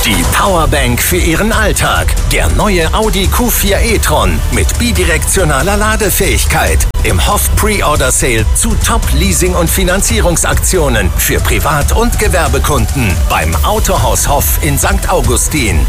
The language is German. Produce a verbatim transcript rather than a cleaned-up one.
Die Powerbank für Ihren Alltag. Der neue Audi Q vier e-tron mit bidirektionaler Ladefähigkeit. Im Hoff Pre-Order Sale zu Top-Leasing- und Finanzierungsaktionen für Privat- und Gewerbekunden beim Autohaus Hoff in Sankt Augustin.